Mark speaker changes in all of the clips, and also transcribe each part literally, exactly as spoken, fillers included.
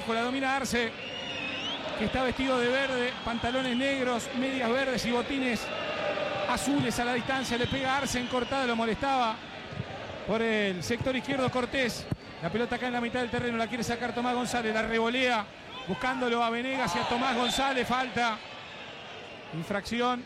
Speaker 1: Ojo, la domina Arce, que está vestido de verde, pantalones negros, medias verdes y botines azules a la distancia. Le pega a Arce en cortada, lo molestaba por el sector izquierdo Cortés. La pelota acá en la mitad del terreno, la quiere sacar Tomás González, la revolea buscándolo a Venegas y a Tomás González. Falta, infracción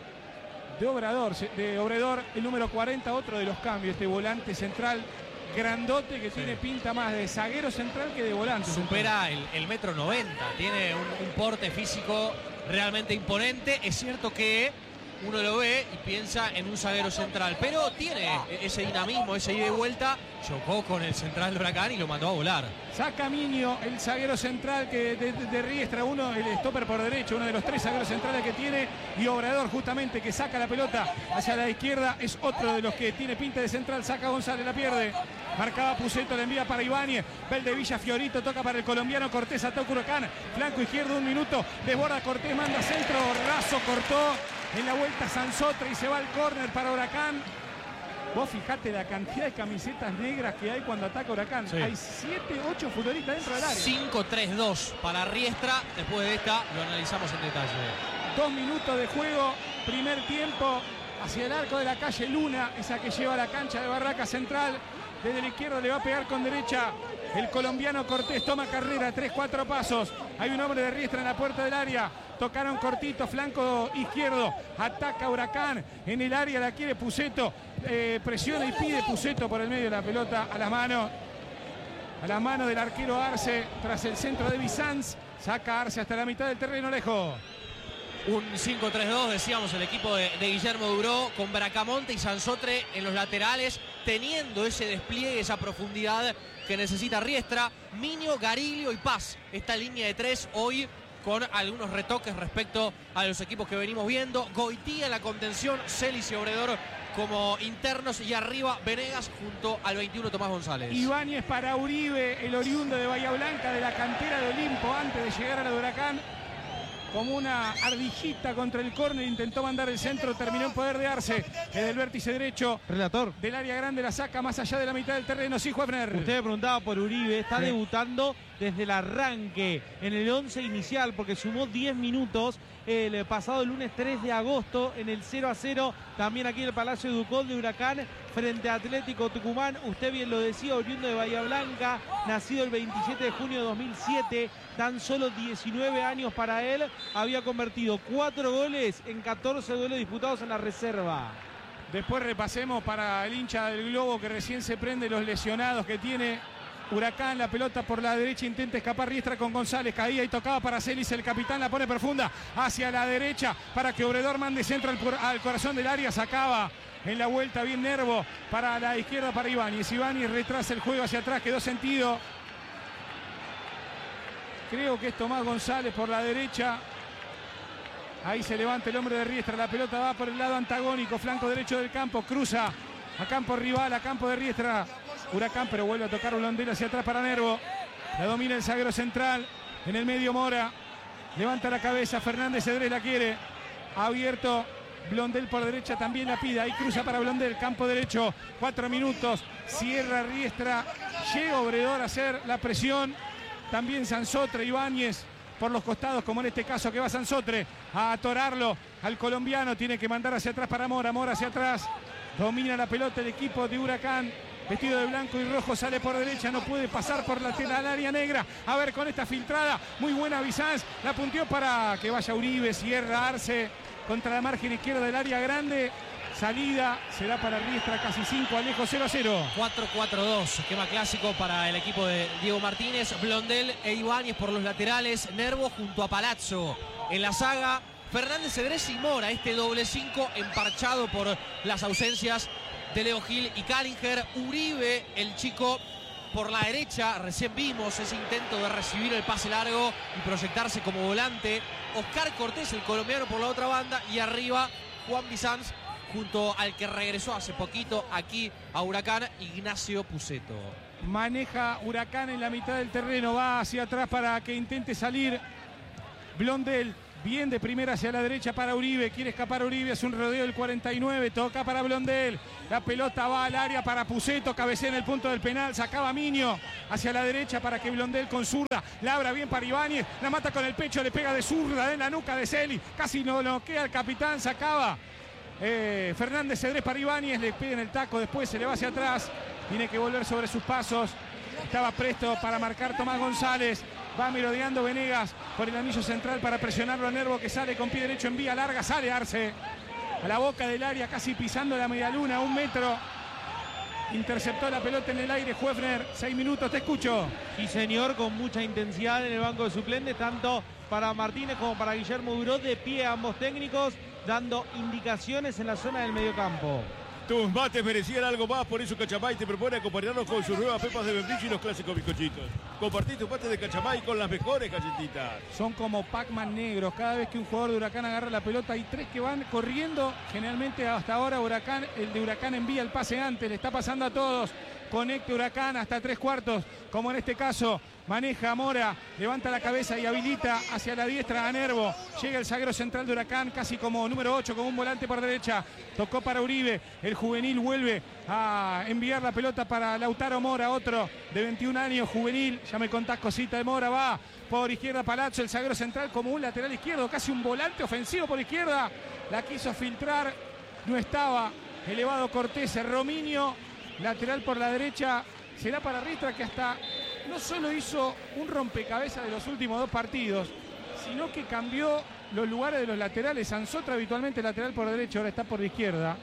Speaker 1: de Obrador, de Obrador, el número cuarenta, otro de los cambios, este volante central grandote que sí. tiene pinta más de zaguero central que de volante.
Speaker 2: Supera el, el metro noventa, tiene un, un porte físico realmente imponente. Es cierto que uno lo ve y piensa en un zaguero central, pero tiene ese dinamismo, ese ida y vuelta. Chocó con el central de Huracán y lo mandó a volar.
Speaker 1: Saca Miño, el zaguero central que de, de, de Riestra, uno, el stopper por derecho, uno de los tres zagueros centrales que tiene, y Obrador justamente que saca la pelota hacia la izquierda, es otro de los que tiene pinta de central. Saca González, la pierde, marcaba Puceto, la envía para Ibáñez, Valdevilla Fiorito, toca para el colombiano Cortés, ataca Huracán, flanco izquierdo, un minuto, desborda Cortés, manda centro, raso, cortó en la vuelta Sansotre y se va al córner para Huracán. Vos fijate la cantidad de camisetas negras que hay cuando ataca Huracán. Sí. Hay siete, ocho futbolistas dentro del área.
Speaker 2: cinco tres dos para Riestra. Después de esta lo analizamos en detalle.
Speaker 1: Dos minutos de juego, primer tiempo, hacia el arco de la calle Luna, esa que lleva a la cancha de Barraca Central. Desde la izquierda le va a pegar con derecha el colombiano Cortés, toma carrera, tres, cuatro pasos. Hay un hombre de Riestra en la puerta del área. Tocaron cortito, flanco izquierdo. Ataca Huracán en el área, la quiere Puceto. Eh, presiona y pide Puceto por el medio de la pelota a las manos. A las manos del arquero Arce tras el centro de Bizanz. Saca Arce hasta la mitad del terreno, lejos.
Speaker 2: Un cinco tres dos, decíamos, el equipo de, de Guillermo Duró, con Bracamonte y Sansotre en los laterales, teniendo ese despliegue, esa profundidad que necesita Riestra. Miño, Garilio y Paz. Esta línea de tres hoy con algunos retoques respecto a los equipos que venimos viendo. Goitía en la contención, Celis y Obrador como internos, y arriba Venegas junto al veintiuno Tomás González.
Speaker 1: Ibáñez para Uribe, el oriundo de Bahía Blanca, de la cantera de Olimpo, antes de llegar a la de Huracán. Como una ardillita contra el córner, intentó mandar el centro, terminó en poder de Arce. Desde el vértice derecho,
Speaker 3: relator
Speaker 1: del área grande, la saca más allá de la mitad del terreno. Sí, Juanfer.
Speaker 3: Usted me preguntaba por Uribe, está
Speaker 1: sí.
Speaker 3: debutando desde el arranque en el once inicial, porque sumó diez minutos el pasado lunes tres de agosto en el cero a cero, también aquí en el Palacio Ducol de Huracán frente a Atlético Tucumán. Usted bien lo decía, oriundo de Bahía Blanca, nacido el veintisiete de junio de dos mil siete, tan solo diecinueve años para él, había convertido cuatro goles en catorce duelos disputados en la reserva.
Speaker 1: Después repasemos para el hincha del Globo que recién se prende los lesionados que tiene Huracán. La pelota por la derecha, intenta escapar Riestra con González, caía y tocaba para Celis, el capitán la pone profunda hacia la derecha para que Obrador mande centro al, al corazón del área. Sacaba en la vuelta bien Nervo para la izquierda para Ibáñez. Ibáñez retrasa el juego hacia atrás, quedó sentido. Creo que es Tomás González por la derecha. Ahí se levanta el hombre de Riestra. La pelota va por el lado antagónico, flanco derecho del campo. Cruza a campo rival, a campo de Riestra. Huracán, pero vuelve a tocar Blondel hacia atrás para Nervo. La domina el zaguero central. En el medio Mora. Levanta la cabeza. Fernández Cedrés la quiere. Abierto. Blondel por derecha también la pide. Ahí cruza para Blondel. Campo derecho. Cuatro minutos. Cierra Riestra. Llega Obrador a hacer la presión. También Sansotre, Ibáñez por los costados, como en este caso que va Sansotre a atorarlo al colombiano. Tiene que mandar hacia atrás para Mora. Mora hacia atrás. Domina la pelota el equipo de Huracán. Vestido de blanco y rojo, sale por derecha, no puede pasar por la tela al área negra. A ver con esta filtrada, muy buena Bizanz, la punteó para que vaya Uribe, cierra Arce contra la margen izquierda del área grande. Salida, será para Riestra, casi cinco, Alejo cero a cero.
Speaker 2: cuatro cuatro dos, esquema clásico para el equipo de Diego Martínez. Blondel e Ibáñez por los laterales, Nervo junto a Palazzo en la saga. Fernández Cedrés y Mora, este doble cinco emparchado por las ausencias de Leo Gil y Callinger. Uribe, el chico por la derecha, recién vimos ese intento de recibir el pase largo y proyectarse como volante. Oscar Cortés, el colombiano, por la otra banda, y arriba Juan Bizanz junto al que regresó hace poquito aquí a Huracán, Ignacio Puceto.
Speaker 1: Maneja Huracán en la mitad del terreno, va hacia atrás para que intente salir Blondel. Bien de primera hacia la derecha para Uribe. Quiere escapar Uribe. Es un rodeo del cuarenta y nueve. Toca para Blondel. La pelota va al área para Puceto. Cabecea en el punto del penal. Sacaba Miño hacia la derecha para que Blondel con zurda. Labra bien para Ibáñez. La mata con el pecho. Le pega de zurda en la nuca de Celi. Casi no noquea el capitán. Sacaba eh, Fernández Cedrés para Ibáñez. Le piden el taco. Después se le va hacia atrás. Tiene que volver sobre sus pasos. Estaba presto para marcar Tomás González. Va merodeando Venegas por el anillo central para presionarlo a Nervo, que sale con pie derecho en vía larga. Sale Arce a la boca del área, casi pisando la medialuna, un metro. Interceptó la pelota en el aire Huefner. Seis minutos, te escucho.
Speaker 3: Sí, señor, con mucha intensidad en el banco de suplentes, tanto para Martínez como para Guillermo Duró. De pie ambos técnicos, dando indicaciones en la zona del mediocampo.
Speaker 4: Tus mates merecían algo más, por eso Cachamay te propone acompañarnos con sus nuevas pepas de membrillo y los clásicos bizcochitos. Compartí tus mates de Cachamay con las mejores galletitas.
Speaker 1: Son como Pac-Man negros. Cada vez que un jugador de Huracán agarra la pelota, hay tres que van corriendo. Generalmente hasta ahora Huracán, el de Huracán envía el pase antes. Le está pasando a todos. Conecte Huracán hasta tres cuartos, como en este caso. Maneja Mora, levanta la cabeza y habilita hacia la diestra a Nervo. Llega el zaguero central de Huracán, casi como número ocho, como un volante por derecha. Tocó para Uribe. El juvenil vuelve a enviar la pelota para Lautaro Mora, otro de veintiún años, juvenil. Ya me contás cosita de Mora. Va por izquierda Palazzo, el zaguero central como un lateral izquierdo, casi un volante ofensivo por izquierda. La quiso filtrar, no estaba. Elevado Cortés, Rominio, lateral por la derecha. Será para Riestra, que hasta no solo hizo un rompecabezas de los últimos dos partidos, sino que cambió los lugares de los laterales. Sansotra habitualmente lateral por derecha, ahora está por la izquierda.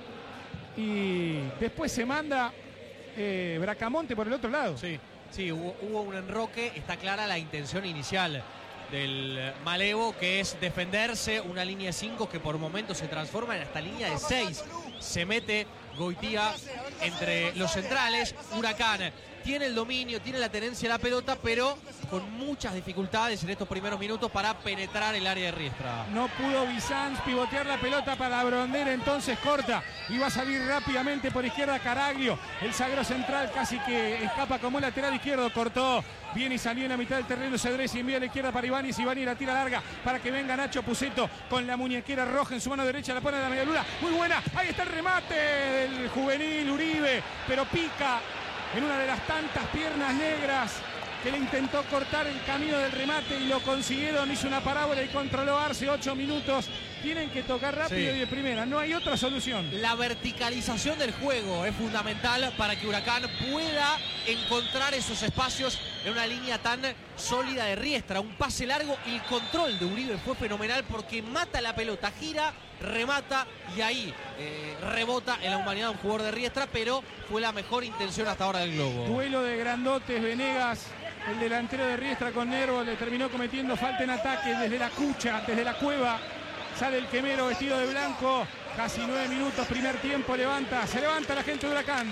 Speaker 1: Y después se manda eh, Bracamonte por el otro lado.
Speaker 2: Sí, sí, hubo, hubo un enroque. Está clara la intención inicial del Malevo, que es defenderse, una línea de cinco que por momentos se transforma en esta línea de seis. Se mete Goitía entre los centrales. Huracán tiene el dominio, tiene la tenencia de la pelota, pero con muchas dificultades en estos primeros minutos para penetrar el área de Riestra.
Speaker 1: No pudo Bizanz pivotear la pelota para Blondel, entonces corta y va a salir rápidamente por izquierda Caraglio. El zaguero central casi que escapa como lateral izquierdo, cortó bien y salió en la mitad del terreno Cedrés y envía a la izquierda para Ibáñez. Ibáñez la tira larga para que venga Nacho Puceto con la muñequera roja en su mano derecha, la pone a la medialuna, muy buena, ahí está el remate del juvenil Uribe, pero pica en una de las tantas piernas negras que le intentó cortar el camino del remate y lo consiguieron. Hizo una parábola y controló Arce. Ocho minutos. Tienen que tocar rápido sí. Y de primera. No hay otra solución.
Speaker 2: La verticalización del juego es fundamental para que Huracán pueda encontrar esos espacios en una línea tan sólida de Riestra. Un pase largo y el control de Uribe fue fenomenal porque mata la pelota, gira, remata y ahí eh, rebota en la humanidad un jugador de Riestra, pero fue la mejor intención hasta ahora del Globo.
Speaker 1: Duelo de grandotes, Venegas, el delantero de Riestra con Nervo, le terminó cometiendo falta en ataque desde la cucha, desde la cueva. Sale el quemero vestido de blanco, casi nueve minutos, primer tiempo, levanta, se levanta la gente de Huracán.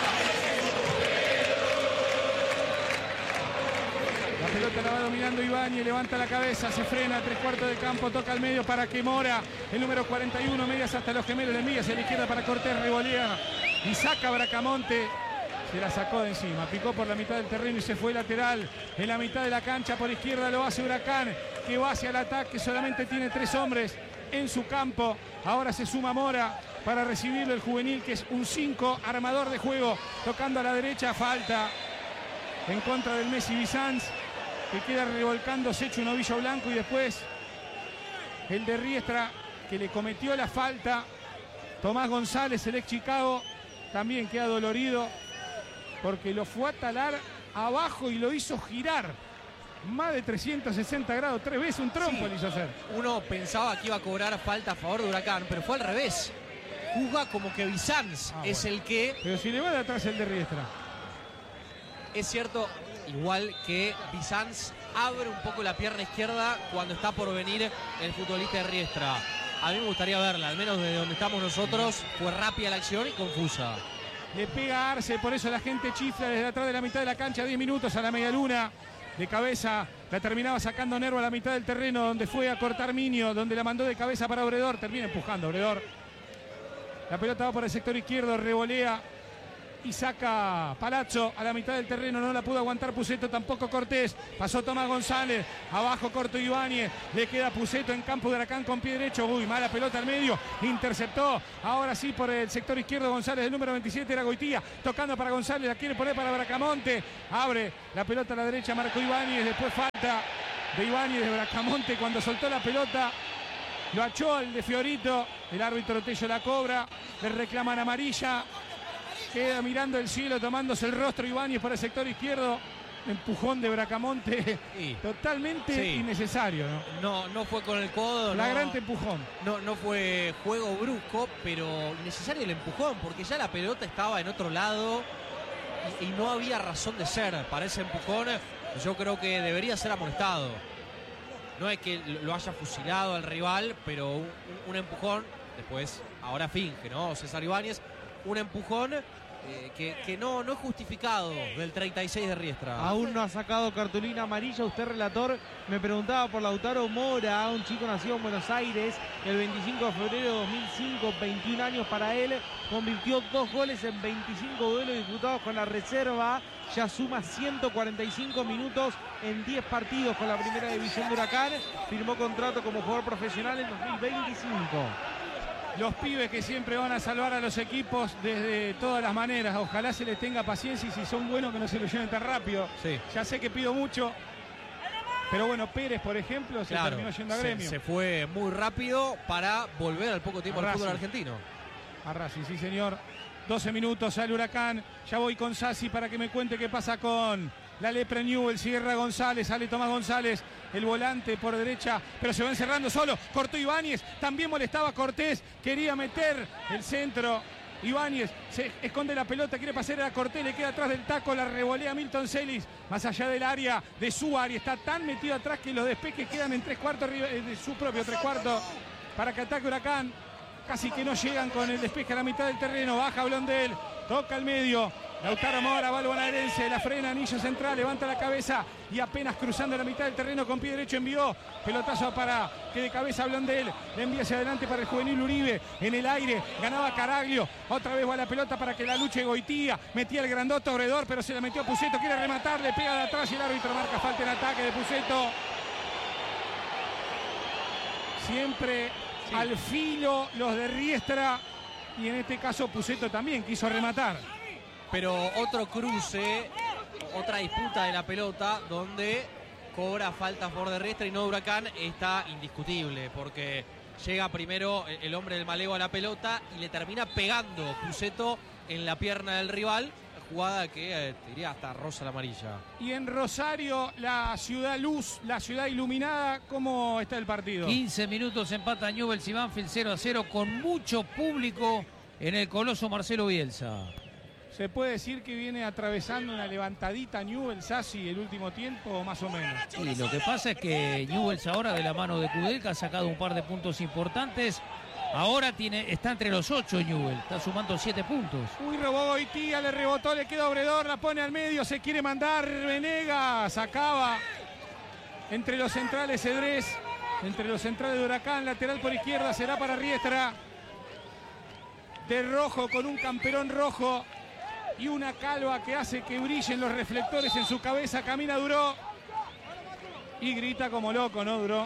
Speaker 1: La pelota la va dominando Ibáñez, levanta la cabeza, se frena, tres cuartos de campo, toca al medio para que Mora, el número cuarenta y uno, medias hasta los gemelos, le envía hacia la izquierda para Cortés, revolea y saca Bracamonte. Se la sacó de encima, picó por la mitad del terreno y se fue lateral. En la mitad de la cancha por izquierda lo hace Huracán, que va hacia el ataque, solamente tiene tres hombres en su campo. Ahora se suma Mora para recibirlo el juvenil, que es un cinco, armador de juego, tocando a la derecha, falta en contra del Messi Bizanz, que queda revolcándose, hecho un ovillo blanco, y después el de Riestra, que le cometió la falta. Tomás González, el ex Chicago, también queda dolorido porque lo fue a talar abajo y lo hizo girar más de trescientos sesenta grados, tres veces un trompo sí. Le hizo hacer.
Speaker 2: Uno pensaba que iba a cobrar falta a favor de Huracán, pero fue al revés. Juzga como que Bizanz ah, es bueno. el que...
Speaker 1: Pero si le va de atrás el de Riestra.
Speaker 2: Es cierto, igual que Bizanz abre un poco la pierna izquierda cuando está por venir el futbolista de Riestra. A mí me gustaría verla, al menos desde donde estamos nosotros. Fue rápida la acción y confusa.
Speaker 1: Le pega a Arce, por eso la gente chifla desde atrás de la mitad de la cancha. diez minutos a la media luna. De cabeza la terminaba sacando Nervo a la mitad del terreno, donde fue a cortar Miño, donde la mandó de cabeza para Obredor. Termina empujando Obredor. La pelota va por el sector izquierdo, revolea y saca Palazzo a la mitad del terreno, no la pudo aguantar Pusetto, tampoco Cortés, pasó Tomás González, abajo corto Ibáñez, le queda Pusetto en campo de Huracán con pie derecho, uy, mala pelota al medio, interceptó, ahora sí por el sector izquierdo González, el número veintisiete era Goitía, tocando para González, la quiere poner para Bracamonte, abre la pelota a la derecha, marcó Ibáñez, después falta de Ibáñez de Bracamonte cuando soltó la pelota. Lo achó el de Fiorito, el árbitro Tello la cobra, le reclaman amarilla, queda mirando el cielo, tomándose el rostro Ibáñez por el sector izquierdo, empujón de Bracamonte, sí. Totalmente sí. innecesario, ¿no?
Speaker 2: No, no fue con el codo.
Speaker 1: Flagrante no, empujón.
Speaker 2: No, no fue juego brusco, pero innecesario el empujón, porque ya la pelota estaba en otro lado y, y no había razón de ser para ese empujón. Yo creo que debería ser amonestado. No es que lo haya fusilado al rival, pero un, un empujón, después, ahora finge, ¿no? César Ibáñez, un empujón eh, que, que no, no es justificado del treinta y seis de Riestra.
Speaker 3: Aún no ha sacado cartulina amarilla. Usted, relator, me preguntaba por Lautaro Mora, un chico nacido en Buenos Aires el veinticinco de febrero de dos mil cinco, veintiún años para él, convirtió dos goles en veinticinco duelos disputados con la reserva. Ya suma ciento cuarenta y cinco minutos en diez partidos con la primera división de Huracán. Firmó contrato como jugador profesional en dos mil veinticinco.
Speaker 1: Los pibes que siempre van a salvar a los equipos desde todas las maneras. Ojalá se les tenga paciencia y si son buenos que no se lo lleven tan rápido.
Speaker 2: Sí.
Speaker 1: Ya sé que pido mucho. Pero bueno, Pérez, por ejemplo, se
Speaker 2: claro,
Speaker 1: terminó yendo a Gremio.
Speaker 2: Se, se fue muy rápido para volver al poco tiempo al fútbol argentino.
Speaker 1: A Racing, sí señor. doce minutos al Huracán. Ya voy con Sassi para que me cuente qué pasa con la Lepre Newell. Cierra González, sale Tomás González, el volante por derecha, pero se va encerrando solo. Cortó Ibáñez, también molestaba a Cortés, quería meter el centro. Ibáñez se esconde la pelota, quiere pasar a Cortés, le queda atrás del taco, la revolea Milton Celis, más allá del área de su área. Está tan metido atrás que los despejes quedan en tres cuartos de su propio tres cuartos para que ataque Huracán. Casi que no llegan con el despeje a la mitad del terreno. Baja Blondel, toca al medio. Lautaro Mora va al bonaerense, la frena, anillo central, levanta la cabeza y apenas cruzando la mitad del terreno con pie derecho envió. Pelotazo para que de cabeza Blondel, le envía hacia adelante para el juvenil Uribe. En el aire, ganaba Caraglio. Otra vez va la pelota para que la luche Goitía. Metía el grandote Obredor, pero se la metió a Pusetto. Quiere rematar, le pega de atrás y el árbitro marca falta en ataque de Pusetto. Siempre sí. Al filo los de Riestra. Y en este caso Pusetto también quiso rematar.
Speaker 2: Pero otro cruce, otra disputa de la pelota donde cobra falta a favor de Riestra y no de Huracán, está indiscutible porque llega primero el hombre del Maleo a la pelota y le termina pegando Pusetto en la pierna del rival, jugada que eh, diría hasta rosa la amarilla.
Speaker 1: Y en Rosario, la ciudad luz, la ciudad iluminada, ¿cómo está el partido?
Speaker 5: quince minutos, empata Newell's y Banfield cero a cero con mucho público en el Coloso Marcelo Bielsa.
Speaker 1: ¿Se puede decir que viene atravesando una levantadita Newell's Sassi el último tiempo, más o menos?
Speaker 5: Y lo que pasa es que Newell's ahora de la mano de Kudelka ha sacado un par de puntos importantes. Ahora tiene, está entre los ocho Newell's, está sumando siete puntos.
Speaker 1: Uy, robó Goitía, le rebotó, le queda Obredor, la pone al medio, se quiere mandar Venegas, acaba entre los centrales Cedrés, entre los centrales de Huracán, lateral por izquierda, será para Riestra. De rojo con un camperón rojo y una calva que hace que brillen los reflectores en su cabeza. Camina Duró y grita como loco, ¿no, Duró?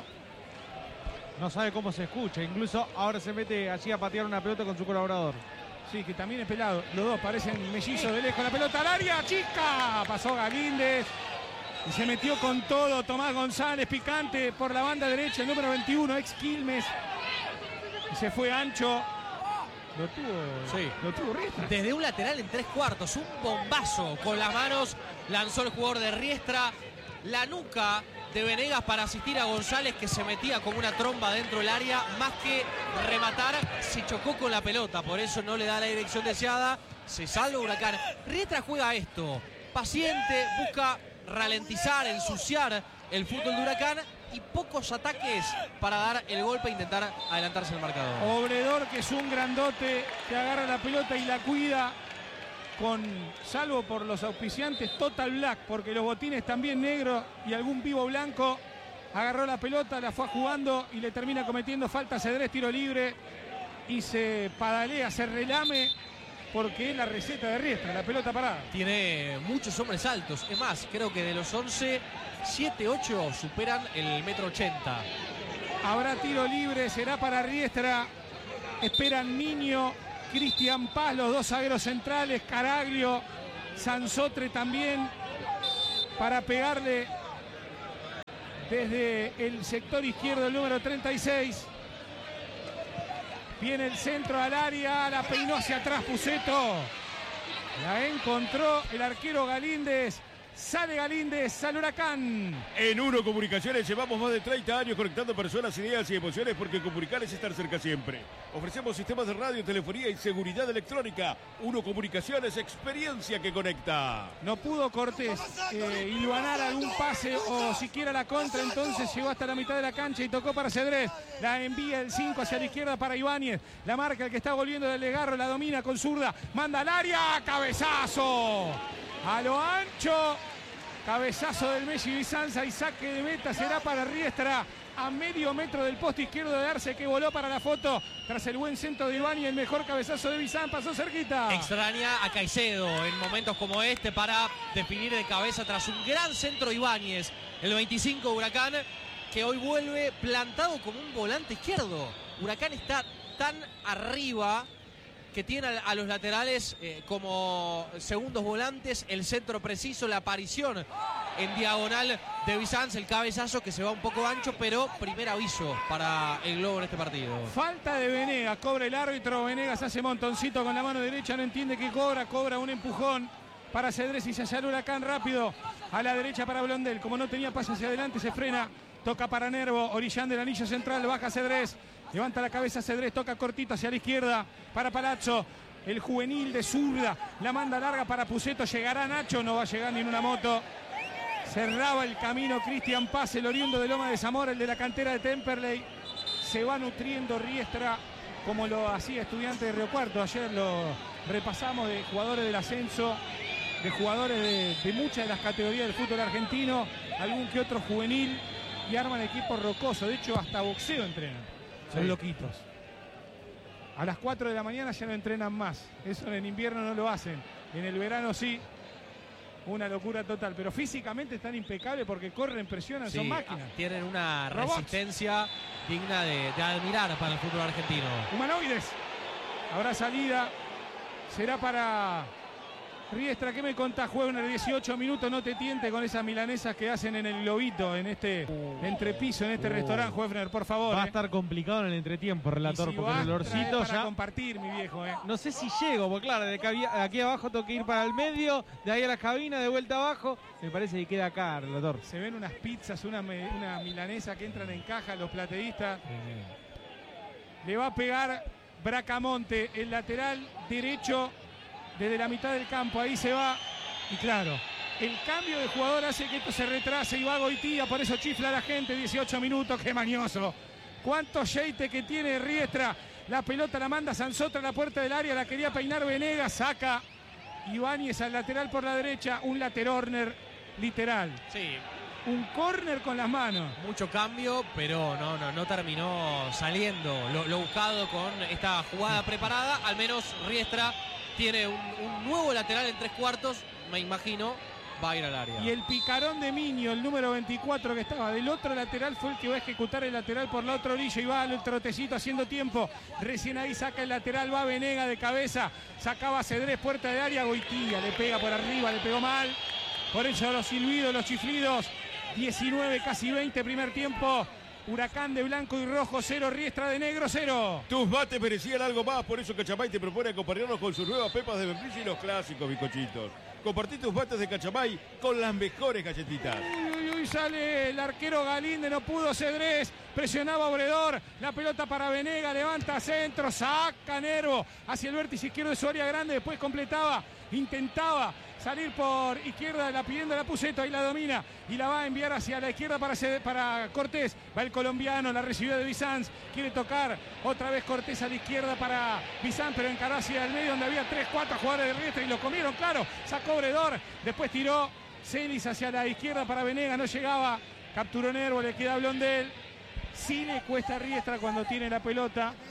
Speaker 3: No sabe cómo se escucha, incluso ahora se mete allí a patear una pelota con su colaborador.
Speaker 1: Sí, que también es pelado. Los dos parecen mellizos de lejos. La pelota al área, chica. Pasó Galíndez y se metió con todo Tomás González, picante por la banda derecha, el número veintiuno, ex Quilmes. Y se fue ancho. Lo tuvo,
Speaker 2: sí.
Speaker 1: lo tuvo Riestra.
Speaker 2: Desde un lateral en tres cuartos, un bombazo con las manos, lanzó el jugador de Riestra, la nuca de Venegas para asistir a González, que se metía como una tromba dentro del área, más que rematar, se chocó con la pelota, por eso no le da la dirección deseada, se salva Huracán. Riestra juega esto, paciente, busca ralentizar, ensuciar el fútbol de Huracán, y pocos ataques para dar el golpe e intentar adelantarse el marcador.
Speaker 1: Obredor, que es un grandote, que agarra la pelota y la cuida con, salvo por los auspiciantes, Total Black, porque los botines también negros y algún vivo blanco. Agarró la pelota, la fue jugando y le termina cometiendo falta. Cedrés, tiro libre y se padalea, se relame porque es la receta de Riestra, la pelota parada.
Speaker 2: Tiene muchos hombres altos. Es más, creo que de los once, siete, ocho superan el metro ochenta.
Speaker 1: Habrá tiro libre, será para Riestra. Esperan Niño, Cristian Paz, los dos zagueros centrales, Caraglio, Sansotre también, para pegarle desde el sector izquierdo el número treinta y seis. Viene el centro al área, la peinó hacia atrás Puceto. La encontró el arquero Galíndez. Sale Galíndez, sale Huracán.
Speaker 4: En Uno Comunicaciones llevamos más de treinta años conectando personas, ideas y emociones, porque comunicar es estar cerca siempre. Ofrecemos sistemas de radio, telefonía y seguridad electrónica. Uno Comunicaciones, experiencia que conecta.
Speaker 1: No pudo Cortés eh, hilvanar algún pase o siquiera la contra, entonces llegó hasta la mitad de la cancha y tocó para Cedrés. La envía el cinco hacia la izquierda para Ibáñez. La marca el que está volviendo del desgarro, la domina con zurda. Manda al área, cabezazo. A lo ancho, cabezazo del Messi Bizanza y saque de meta será para Riestra a medio metro del poste izquierdo de Arce, que voló para la foto tras el buen centro de Iván y el mejor cabezazo de Bizán, pasó cerquita.
Speaker 2: Extraña a Caicedo en momentos como este para definir de cabeza tras un gran centro Ibáñez, el veinticinco Huracán, que hoy vuelve plantado como un volante izquierdo. Huracán está tan arriba que tiene a los laterales eh, como segundos volantes, el centro preciso, la aparición en diagonal de Bizanza, el cabezazo que se va un poco ancho, pero primer aviso para el Globo en este partido.
Speaker 1: Falta de Venegas, cobra el árbitro, Venegas hace montoncito con la mano derecha, no entiende que cobra, cobra un empujón para Cedrés y se hace el Huracán rápido a la derecha para Blondel, como no tenía paso hacia adelante se frena, toca para Nervo, orillando el anillo central, baja Cedrés. Levanta la cabeza Cedrés, toca cortito hacia la izquierda para Palazzo. El juvenil de zurda, la manda larga para Puceto. Llegará Nacho, no va a llegar ni en una moto. Cerraba el camino Cristian Paz, el oriundo de Loma de Zamora, el de la cantera de Temperley. Se va nutriendo Riestra como lo hacía Estudiante de Río Cuarto. Ayer lo repasamos, de jugadores del ascenso, de jugadores de, de muchas de las categorías del fútbol argentino, algún que otro juvenil, y arman equipo rocoso. De hecho, hasta boxeo entrenan. Son sí. Loquitos. A las cuatro de la mañana ya no entrenan más. Eso en el invierno no lo hacen. En el verano sí. Una locura total. Pero físicamente están impecables porque corren, presionan, sí, son máquinas.
Speaker 2: Tienen una
Speaker 1: Robots.
Speaker 2: resistencia digna de, de admirar para el fútbol argentino.
Speaker 1: Humanoides. Habrá salida. Será para Riestra. ¿Qué me contás? Juega en el dieciocho minutos. No te tiente con esas milanesas que hacen en el globito, en este uh, entrepiso, en este uh, restaurante, Juefner, por favor.
Speaker 3: Va a
Speaker 1: eh.
Speaker 3: estar complicado en el entretiempo, relator, si porque el olorcito
Speaker 1: para
Speaker 3: ya...
Speaker 1: compartir, mi viejo, eh.
Speaker 3: No sé si llego, porque claro, de aquí, de aquí abajo tengo que ir para el medio, de ahí a la cabina, de vuelta abajo. Me parece que queda acá, relator.
Speaker 1: Se ven unas pizzas, una, una milanesa que entran en caja los plateístas. Sí. Le va a pegar Bracamonte, el lateral derecho, desde la mitad del campo. Ahí se va. Y claro, el cambio de jugador hace que esto se retrase y va Goitía, por eso chifla a la gente. dieciocho minutos, qué mañoso. Cuánto yeite que tiene Riestra. La pelota la manda Sansotra a la puerta del área, la quería peinar Venegas, saca Ibáñez al lateral por la derecha, un laterorner literal.
Speaker 2: Sí.
Speaker 1: Un córner con las manos.
Speaker 2: Mucho cambio, pero no, no, no terminó saliendo lo, lo buscado con esta jugada preparada. Al menos Riestra tiene un, un nuevo lateral en tres cuartos, me imagino, va a ir al área.
Speaker 1: Y el picarón de Miño, el número veinticuatro que estaba del otro lateral, fue el que va a ejecutar el lateral por la otra orilla y va al trotecito haciendo tiempo. Recién ahí saca el lateral, va Venega de cabeza, sacaba Cedrés, puerta de área, Goitía le pega por arriba, le pegó mal. Por eso los silbidos, los chiflidos. diecinueve, casi veinte, primer tiempo. Huracán de blanco y rojo, cero, Riestra de negro, cero.
Speaker 4: Tus mates merecían algo más, por eso Cachamay te propone acompañarnos con sus nuevas pepas de membrillo y los clásicos bizcochitos. Compartí tus mates de Cachamay con las mejores galletitas.
Speaker 1: Uy, uy, uy, sale el arquero Galíndez, no pudo Cedrés, presionaba Obredor, la pelota para Venega, levanta centro, saca Nervo hacia el vértice izquierdo de su área grande, después completaba, intentaba salir por izquierda, la pidiendo la Puceto, ahí la domina y la va a enviar hacia la izquierda para, para Cortés. Va el colombiano, la recibió de Bizanz, quiere tocar otra vez Cortés a la izquierda para Bizanz, pero encaró hacia el medio donde había tres, cuatro jugadores de Riestra y lo comieron, claro, sacó Obredor, después tiró Celis hacia la izquierda para Venega, no llegaba, capturó Nervo, le queda Blondel. Sí le cuesta a Riestra cuando tiene la pelota.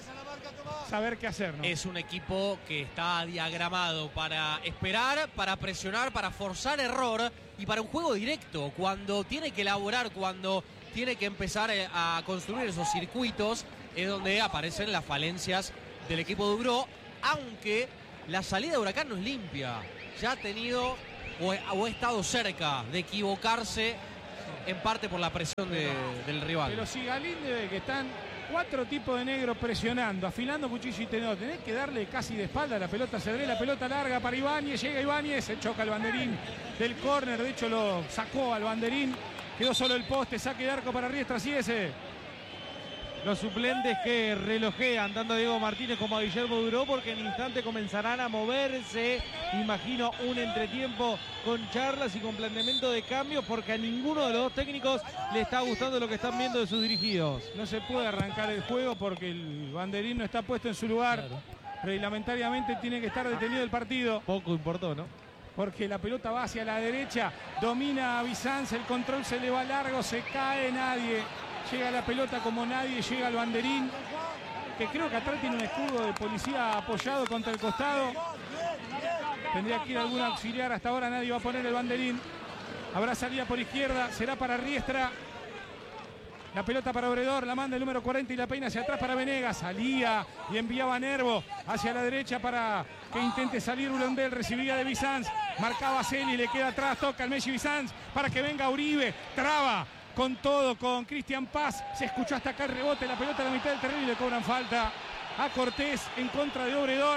Speaker 1: saber qué hacer, ¿no?
Speaker 2: Es un equipo que está diagramado para esperar, para presionar, para forzar error y para un juego directo. Cuando tiene que elaborar, cuando tiene que empezar a construir esos circuitos, es donde aparecen las falencias del equipo de Ugró, aunque la salida de Huracán no es limpia. Ya ha tenido o, o ha estado cerca de equivocarse en parte por la presión de, del rival.
Speaker 1: Pero si Galíndez ve que están cuatro tipos de negros presionando, afilando cuchillo y tenedor, tenés que darle casi de espalda a la pelota Cedrés, la pelota larga para Ibáñez, llega Ibáñez, se choca el banderín del córner, de hecho lo sacó al banderín, quedó solo el poste, saque de arco para Riestra, así ese.
Speaker 3: Los suplentes que relojean tanto a Diego Martínez como a Guillermo Duró, porque en instante comenzarán a moverse. Imagino un entretiempo con charlas y con planteamiento de cambios, porque a ninguno de los dos técnicos le está gustando lo que están viendo de sus dirigidos.
Speaker 1: No se puede arrancar el juego porque el banderín no está puesto en su lugar. Claro. Reglamentariamente tiene que estar detenido el partido.
Speaker 3: Poco importó, ¿no?
Speaker 1: Porque la pelota va hacia la derecha, domina a Bizanz, el control se le va largo, se cae nadie. Llega la pelota como nadie, llega el banderín, que creo que atrás tiene un escudo de policía apoyado contra el costado. Tendría que ir algún auxiliar, hasta ahora nadie va a poner el banderín. Habrá salida por izquierda, será para Riestra. La pelota para Obredor, la manda el número cuarenta y la peina hacia atrás para Venegas. Salía y enviaba a Nervo hacia la derecha para que intente salir Blondel. Recibía de Bizanz, marcaba Celi, le queda atrás, toca el Messi Bizanz para que venga Uribe, traba. Con todo, con Cristian Paz, se escuchó hasta acá el rebote, la pelota a la mitad del terreno y le cobran falta a Cortés en contra de Obredor.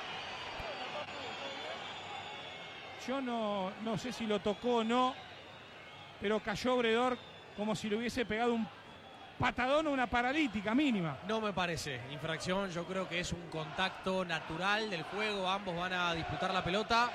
Speaker 1: Yo no, no sé si lo tocó o no, pero cayó Obredor como si le hubiese pegado un patadón o una paralítica mínima.
Speaker 2: No me parece infracción, yo creo que es un contacto natural del juego, ambos van a disputar la pelota.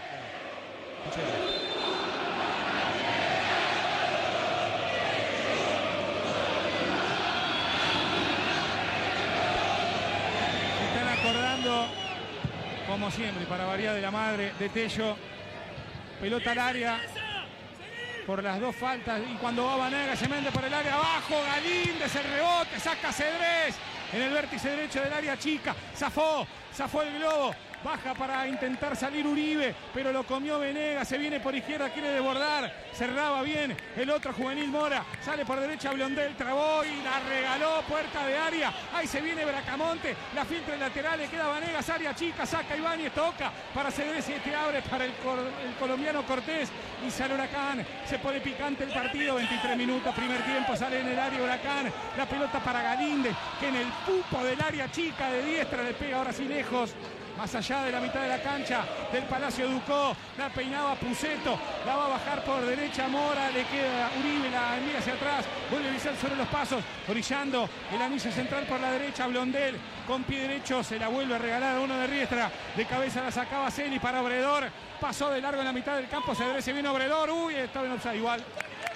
Speaker 1: Acordando, como siempre, para variar de la madre de Tello, pelota al área por las dos faltas y cuando va Banega se mete por el área abajo, Galíndez el rebote, saca Cedrés en el vértice derecho del área chica, zafó, zafó el globo, baja para intentar salir Uribe, pero lo comió Venegas, se viene por izquierda, quiere desbordar, cerraba bien el otro juvenil Mora, sale por derecha Blondel, trabó y la regaló, puerta de área, ahí se viene Bracamonte, la filtra en lateral, le queda Vanegas, área chica, saca Ibáñez, toca para Cedrés y este abre para el, el colombiano Cortés y sale Huracán, se pone picante el partido, veintitrés minutos, primer tiempo, sale en el área Huracán, la pelota para Galíndez, que en el pupo del área chica de diestra le pega ahora sí lejos, más allá de la mitad de la cancha del Palacio Ducó, la peinaba Puceto, la va a bajar por derecha Mora, le queda Uribe, la envía hacia atrás, vuelve a visar sobre los pasos, orillando el anillo central por la derecha, Blondel con pie derecho, se la vuelve a regalar a uno de Riestra, de cabeza la sacaba Celi para Obredor, pasó de largo en la mitad del campo, se se viene Obredor, uy, estaba en offside igual.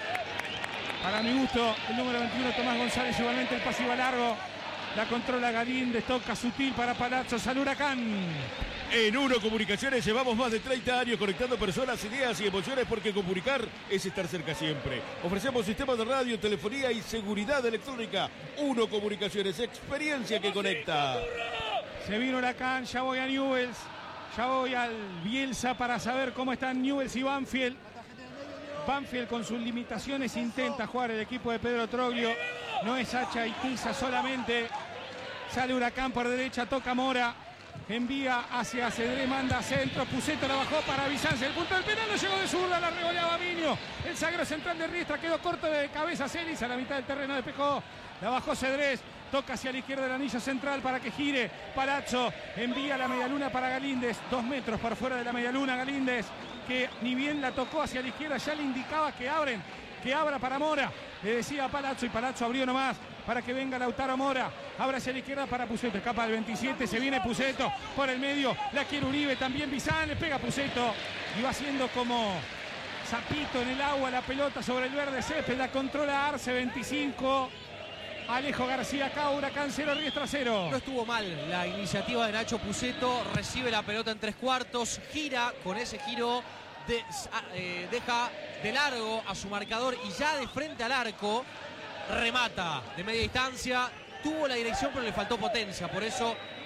Speaker 1: Para mi gusto, el número veintiuno Tomás González, igualmente el pase iba largo. La controla Galíndez, toca sutil para Palazzo, sale Huracán.
Speaker 4: En Uno Comunicaciones llevamos más de treinta años conectando personas, ideas y emociones porque comunicar es estar cerca siempre. Ofrecemos sistemas de radio, telefonía y seguridad electrónica. Uno Comunicaciones, experiencia que conecta.
Speaker 1: Se vino Huracán, ya voy a Newell's, ya voy al Bielsa para saber cómo están Newell's y Banfield. Banfield con sus limitaciones intenta jugar el equipo de Pedro Troglio. No es Hacha y Tiza solamente. Sale Huracán por derecha, toca Mora. Envía hacia Cedrés, manda centro. Puceto la bajó para Bizanz. El punto del penal no llegó de zurda, la regoleaba Minio. El zaguero central de Riestra quedó corto de cabeza. Celis a la mitad del terreno despejó. La bajó Cedrés. Toca hacia la izquierda del anillo central para que gire. Palazzo envía la medialuna para Galíndez. Dos metros por fuera de la medialuna Galíndez, que ni bien la tocó hacia la izquierda, ya le indicaba que abren, que abra para Mora. Le decía a Palazzo y Palazzo abrió nomás para que venga Lautaro Mora. Abre hacia la izquierda para Puceto. Escapa del veintisiete, se viene Puceto por el medio. La quiere Uribe, también Bizán, le pega Puceto. Y va haciendo como zapito en el agua la pelota sobre el verde césped. La controla Arce, veinticinco. Alejo García acá, Huracán cero, Riestra cero.
Speaker 2: No estuvo mal la iniciativa de Nacho Puceto. Recibe la pelota en tres cuartos. Gira con ese giro. De, eh, deja de largo a su marcador y ya de frente al arco remata de media distancia. Tuvo la dirección pero le faltó potencia. Por eso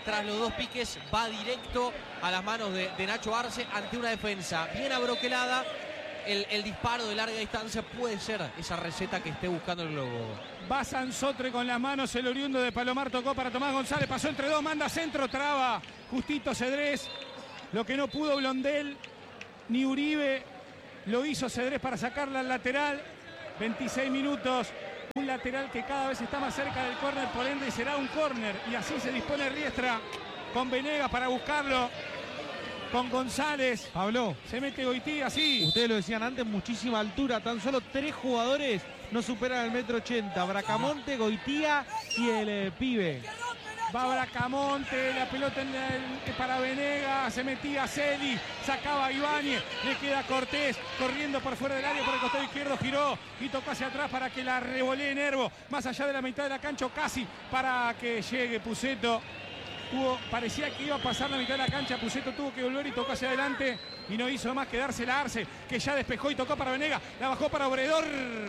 Speaker 2: tras los dos piques, va directo a las manos de, de Nacho Arce ante una defensa bien abroquelada. El, el disparo de larga distancia puede ser esa receta que esté buscando el Globo.
Speaker 1: Va Sansotre con las manos, el oriundo de Palomar tocó para Tomás González, pasó entre dos, manda centro, traba Justito Cedrés. Lo que no pudo Blondel ni Uribe lo hizo Cedrés para sacarla al lateral. veintiséis minutos, un lateral que cada vez está más cerca del córner, por ende será un córner. Y así se dispone Riestra con Venegas para buscarlo. Con González.
Speaker 3: Pablo.
Speaker 1: Se mete Goitía, sí.
Speaker 3: Ustedes lo decían antes, muchísima altura. Tan solo tres jugadores no superan el metro ochenta. Bracamonte, Goitía y el eh, pibe.
Speaker 1: Va Bracamonte, la pelota en el, para Venegas, se metía Celi, sacaba a Ibáñez, le queda Cortés, corriendo por fuera del área, por el costado izquierdo, giró y tocó hacia atrás para que la revolee Nervo, más allá de la mitad de la cancha, casi para que llegue Puceto. Tuvo, parecía que iba a pasar la mitad de la cancha, Puceto tuvo que volver y tocó hacia adelante y no hizo más que dársela a Arce, que ya despejó y tocó para Venegas, la bajó para Obredor,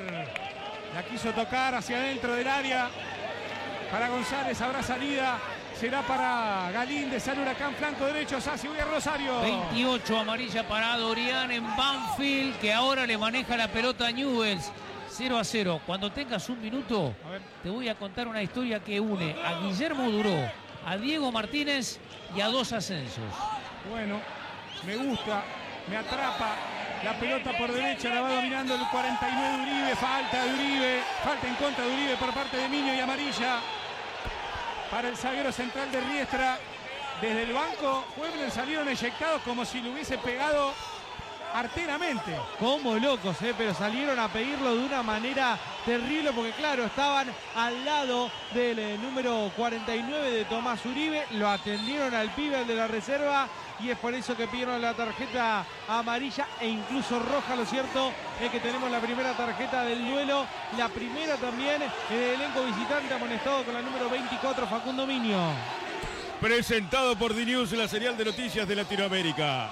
Speaker 1: la quiso tocar hacia adentro del área. Para González habrá salida, será para Galíndez, sale Huracán, flanco derecho, Sassi, voy a Rosario.
Speaker 5: veintiocho amarilla para Dorian en Banfield, que ahora le maneja la pelota a Newell's. cero a cero. Cuando tengas un minuto, te voy a contar una historia que une a Guillermo Duró, a Diego Martínez y a dos ascensos.
Speaker 1: Bueno, me gusta, me atrapa. La pelota por derecha la va dominando el cuarenta y nueve de Uribe, falta de Uribe, falta en contra de Uribe por parte de Miño y amarilla para el zaguero central de Riestra. Desde el banco, Puebla salieron eyectados como si le hubiese pegado arteramente.
Speaker 3: Como locos, ¿eh? Pero salieron a pedirlo de una manera terrible porque claro, estaban al lado del eh, número cuarenta y nueve de Tomás Uribe, lo atendieron al pibe, al de la reserva, y es por eso que pidieron la tarjeta amarilla e incluso roja. Lo cierto es que tenemos la primera tarjeta del duelo, la primera también en el elenco visitante, amonestado con la número veinticuatro, Facundo Miño.
Speaker 4: Presentado por D-News, la señal de noticias de Latinoamérica.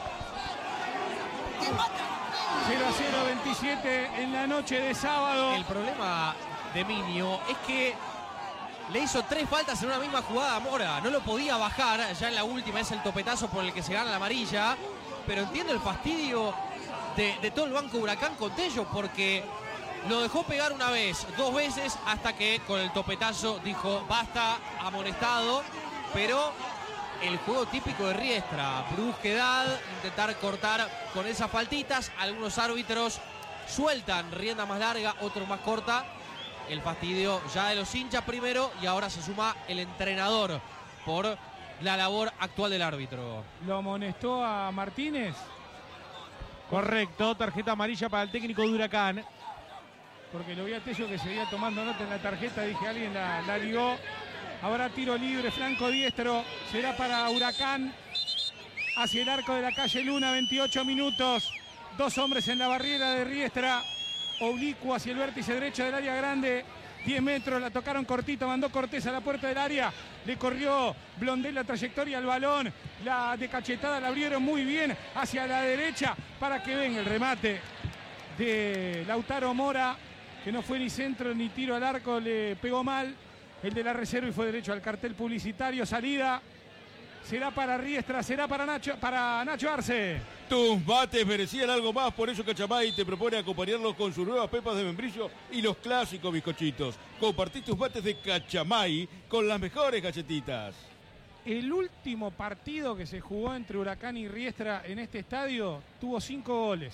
Speaker 1: cero a cero, veintisiete en la noche de sábado.
Speaker 2: El problema de Miño es que le hizo tres faltas en una misma jugada a Mora. No lo podía bajar, ya en la última es el topetazo por el que se gana la amarilla. Pero entiendo el fastidio de, de todo el banco Huracán con Tello, porque lo dejó pegar una vez, dos veces, hasta que con el topetazo dijo basta, amonestado. Pero el juego típico de Riestra, brusquedad, intentar cortar con esas faltitas. Algunos árbitros sueltan rienda más larga, otros más corta. El fastidio ya de los hinchas primero, y ahora se suma el entrenador por la labor actual del árbitro.
Speaker 1: ¿Lo amonestó a Martínez?
Speaker 3: Correcto, tarjeta amarilla para el técnico de Huracán.
Speaker 1: Porque lo vi a Tello que seguía tomando nota en la tarjeta, dije alguien la, la ligó. Habrá tiro libre, flanco diestro, será para Huracán. Hacia el arco de la calle Luna, veintiocho minutos. Dos hombres en la barrera de Riestra. Oblicuo hacia el vértice derecho del área grande. diez metros, la tocaron cortito, mandó Cortés a la puerta del área. Le corrió Blondel la trayectoria al balón. La de cachetada la abrieron muy bien hacia la derecha para que venga el remate de Lautaro Mora, que no fue ni centro ni tiro al arco, le pegó mal el de la reserva y fue derecho al cartel publicitario. Salida será para Riestra, será para Nacho, para Nacho Arce.
Speaker 4: Tus mates merecían algo más, por eso Cachamay te propone acompañarlos con sus nuevas pepas de membrillo y los clásicos bizcochitos. Compartí tus mates de Cachamay con las mejores galletitas.
Speaker 1: El último partido que se jugó entre Huracán y Riestra en este estadio tuvo cinco goles.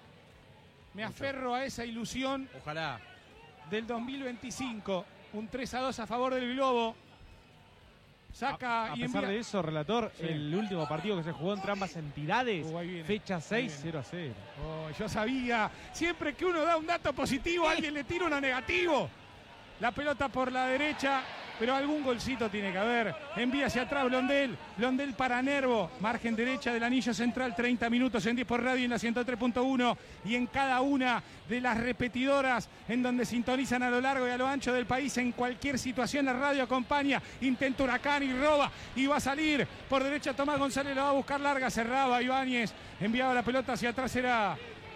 Speaker 1: Me Mucho. aferro a esa ilusión.
Speaker 2: Ojalá.
Speaker 1: Del dos mil veinticinco. Un tres a dos a favor del Globo. Saca
Speaker 3: a, a
Speaker 1: y
Speaker 3: pesar
Speaker 1: envía...
Speaker 3: de eso, relator, sí. El último partido que se jugó entre ambas entidades,
Speaker 1: uh, viene,
Speaker 3: fecha seis, cero a cero.
Speaker 1: Oh, yo sabía, siempre que uno da un dato positivo, alguien le tira uno negativo. La pelota por la derecha, pero algún golcito tiene que haber. Envía hacia atrás Blondel, Blondel para Nervo, margen derecha del anillo central, treinta minutos en diez por radio en la ciento tres punto uno y en cada una de las repetidoras en donde sintonizan a lo largo y a lo ancho del país. En cualquier situación la radio acompaña, intenta Huracán y roba y va a salir por derecha Tomás González, lo va a buscar larga, cerraba Ibáñez, enviaba la pelota hacia atrás, era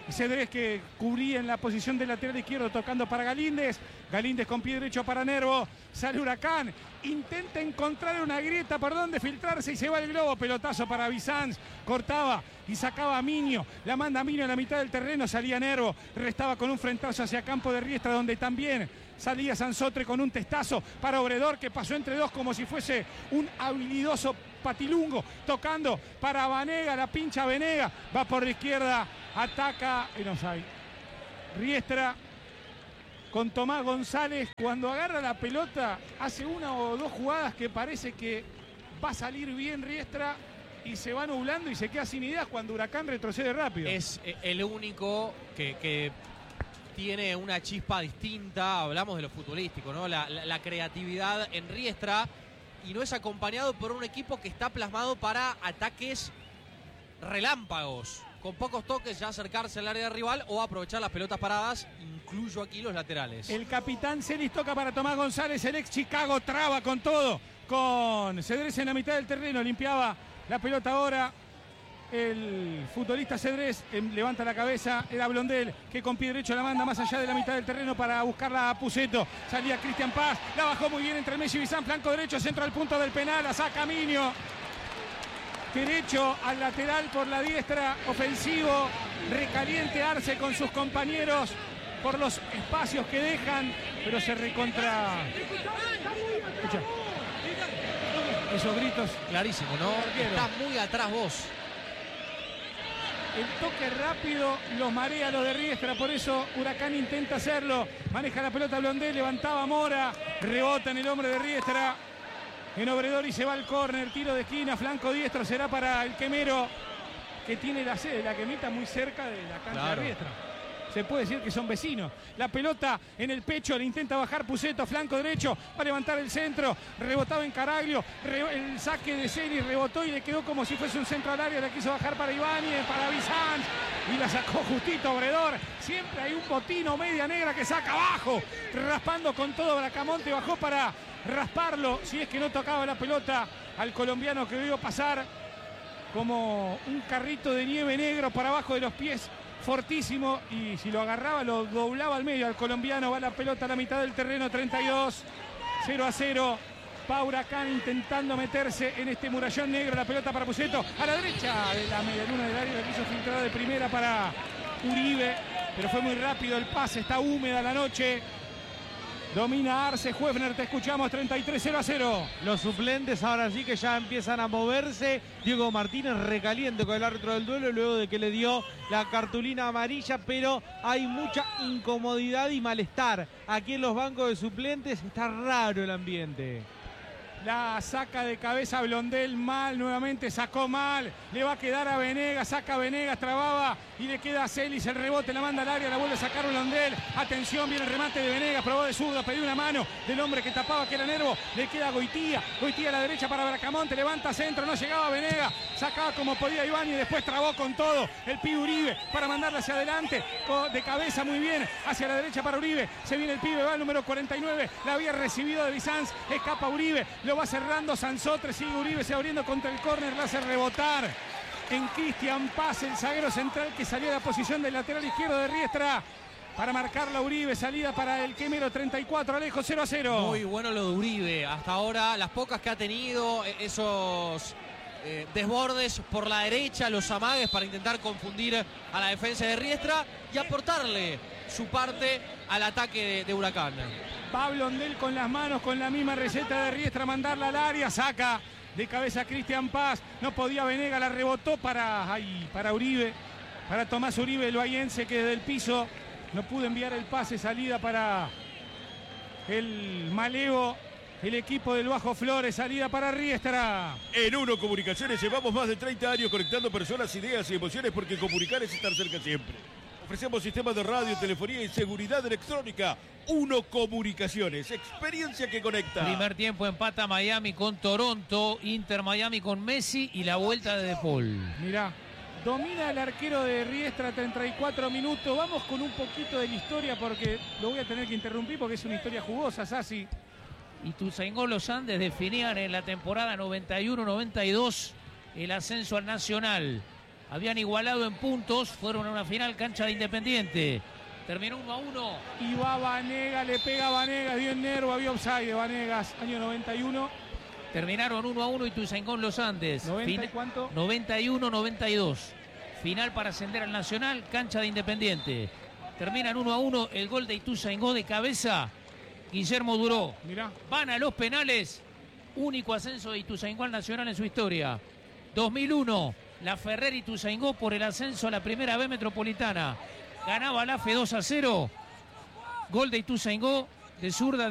Speaker 1: Cedrés que cubría en la posición del lateral izquierdo tocando para Galíndez. Galíndez con pie derecho para Nervo. Sale Huracán. Intenta encontrar una grieta por donde filtrarse y se va el globo. Pelotazo para Bizanz. Cortaba y sacaba a Miño. La manda a Miño en la mitad del terreno. Salía Nervo. Restaba con un frentazo hacia campo de Riestra donde también salía Sansotre con un testazo para Obredor que pasó entre dos como si fuese un habilidoso patilungo. Tocando para Vanega. La pincha Venega. Va por la izquierda. Ataca, y no sabe, Riestra con Tomás González. Cuando agarra la pelota, hace una o dos jugadas que parece que va a salir bien Riestra y se va nublando y se queda sin ideas cuando Huracán retrocede rápido.
Speaker 2: Es el único que, que tiene una chispa distinta. Hablamos de lo futbolístico, ¿no? La, la, la creatividad en Riestra, y no es acompañado por un equipo que está plasmado para ataques relámpagos, con pocos toques ya acercarse al área rival o aprovechar las pelotas paradas, incluyo aquí los laterales.
Speaker 1: El capitán Celis toca para Tomás González, el ex Chicago traba con todo, con Cedrés en la mitad del terreno, limpiaba la pelota ahora el futbolista Cedrés, levanta la cabeza, era Blondel que con pie derecho la manda más allá de la mitad del terreno para buscarla a Puceto. Salía Cristian Paz, la bajó muy bien entre Messi y Bizán, flanco derecho, centro al punto del penal, la saca Miño. Derecho al lateral por la diestra, ofensivo, recaliente Arce con sus compañeros por los espacios que dejan, pero se recontra... Escucha. Esos gritos.
Speaker 2: Clarísimo, ¿no? Está muy atrás vos.
Speaker 1: El toque rápido los marea los de Riestra, por eso Huracán intenta hacerlo. Maneja la pelota Blondel, levantaba Mora, rebota en el hombre de Riestra. En Obredor y se va al córner, tiro de esquina, flanco diestro, será para el quemero que tiene la sede, la quemita muy cerca de la cancha claro. de Riestra. Se puede decir que son vecinos. La pelota en el pecho, le intenta bajar Puceto, flanco derecho, va a levantar el centro, rebotaba en Caraglio, el saque de Celis rebotó y le quedó como si fuese un centro al área, la quiso bajar para Ibáñez, para Bizanz y la sacó justito Obredor. Siempre hay un botino media negra que saca abajo, raspando con todo Bracamonte, bajó para rasparlo, si es que no tocaba la pelota al colombiano que vio pasar como un carrito de nieve negro para abajo de los pies, fortísimo, y si lo agarraba lo doblaba al medio al colombiano. Va la pelota a la mitad del terreno, treinta y dos, cero a cero. Pa Huracán intentando meterse en este murallón negro, la pelota para Puceto, a la derecha de la medialuna del área, la quiso filtrar de primera para Uribe, pero fue muy rápido el pase, está húmeda la noche. Domina Arce, Huefner, te escuchamos, treinta y tres, cero a cero.
Speaker 3: Los suplentes ahora sí que ya empiezan a moverse. Diego Martínez recaliente con el árbitro del duelo luego de que le dio la cartulina amarilla, pero hay mucha incomodidad y malestar aquí en los bancos de suplentes. Está raro el ambiente.
Speaker 1: La saca de cabeza Blondel mal, nuevamente sacó mal, le va a quedar a Venegas, saca a Venegas, trababa y le queda a Celis, el rebote la manda al área, la vuelve a sacar Blondel, atención, viene el remate de Venegas, probó de zurda, pidió una mano del hombre que tapaba que era Nervo, le queda a Goitía, Goitía a la derecha para Bracamonte, levanta centro, no llegaba Venegas, sacaba como podía Iván y después trabó con todo el pibe Uribe para mandarla hacia adelante, de cabeza muy bien, hacia la derecha para Uribe, se viene el pibe, va el número cuarenta y nueve, la había recibido de Bizanz, escapa Uribe, lo va cerrando Sansotre, sigue Uribe, se abriendo contra el córner, la hace rebotar en Cristian Paz, el zaguero central que salió de la posición del lateral izquierdo de Riestra para marcarla Uribe, salida para el quemero, treinta y cuatro, Alejo, cero a cero.
Speaker 2: Muy bueno lo de Uribe, hasta ahora las pocas que ha tenido, esos eh, desbordes por la derecha, los amagues para intentar confundir a la defensa de Riestra y aportarle su parte al ataque de, de Huracán.
Speaker 1: Pablo Ondel con las manos, con la misma receta de Riestra, mandarla al área, saca de cabeza Cristian Paz, no podía Venega, la rebotó para, ay, para Uribe, para Tomás Uribe, el bahiense, que desde el piso no pudo enviar el pase, salida para el malevo, el equipo del Bajo Flores, salida para Riestra.
Speaker 4: En Uno Comunicaciones llevamos más de treinta años conectando personas, ideas y emociones, porque comunicar es estar cerca siempre. Ofrecemos sistemas de radio, telefonía y seguridad electrónica. Uno Comunicaciones, experiencia que conecta.
Speaker 5: Primer tiempo empata Miami con Toronto, Inter Miami con Messi y la vuelta de De Paul.
Speaker 1: Mirá, domina el arquero de Riestra, treinta y cuatro minutos. Vamos con un poquito de la historia porque lo voy a tener que interrumpir porque es una historia jugosa, Sassi.
Speaker 5: Ituzaingó, los Andes definían en la temporada noventa y uno noventa y dos el ascenso al Nacional. habían igualado en puntos, fueron a una final cancha de Independiente. Terminó uno a uno.
Speaker 1: Y va Vanegas, le pega a Vanegas, dio en Nervo, había offside de Vanegas, año noventa y uno.
Speaker 5: Terminaron uno a uno Ituzaingó Los Andes.
Speaker 1: ¿noventa y cuánto?
Speaker 5: noventa y uno noventa y dos. Final para ascender al Nacional, cancha de Independiente. Terminan uno a uno, el gol de Ituzaingó de cabeza, Guillermo Duró.
Speaker 1: Mirá.
Speaker 5: Van a los penales, único ascenso de Ituzaingó al Nacional en su historia. dos mil uno, la Ferrer Ituzaingó por el ascenso a la primera B metropolitana. Ganaba la F E dos a cero. Gol de Ituzaingó de zurda.